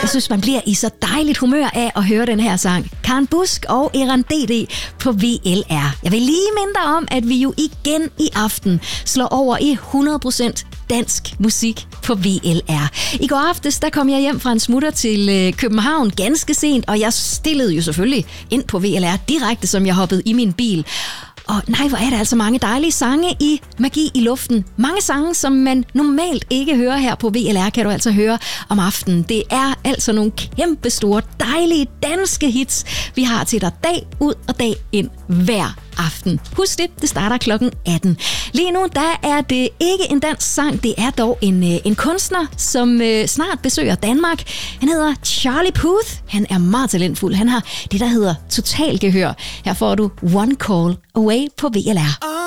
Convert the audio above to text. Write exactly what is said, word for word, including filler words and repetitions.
Jeg synes, man bliver i så dejligt humør af at høre den her sang. Karen Busk og Eran D D på V L R. Jeg vil lige minde dig om, at vi jo igen i aften slår over i hundrede procent dansk musik på V L R. I går aftes, der kom jeg hjem fra en smutter til København ganske sent, og jeg stillede jo selvfølgelig ind på V L R direkte, som jeg hoppede i min bil. Og nej, hvor er der altså mange dejlige sange i Magi i Luften. Mange sange, som man normalt ikke hører her på V L R, kan du altså høre om aftenen. Det er altså nogle kæmpe store, dejlige danske hits, vi har til dig dag ud og dag ind hver aften. Husk det, det starter klokken atten. Lige nu, der er det ikke en dansk sang, det er dog en, en kunstner, som øh, snart besøger Danmark. Han hedder Charlie Puth. Han er meget talentfuld. Han har det, der hedder Total Gehør. Her får du One Call Away på V L R.